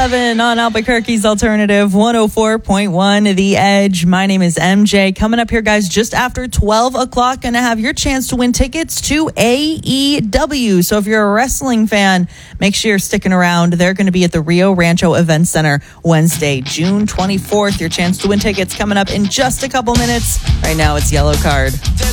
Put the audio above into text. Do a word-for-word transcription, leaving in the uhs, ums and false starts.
eleven on Albuquerque's Alternative one oh four point one, The Edge. My name is M J. Coming up here, guys, just after twelve o'clock, going to have your chance to win tickets to A E W. So if you're a wrestling fan, make sure you're sticking around. They're going to be at the Rio Rancho Event Center Wednesday, June twenty-fourth. Your chance to win tickets coming up in just a couple minutes. Right now, it's Yellow Card.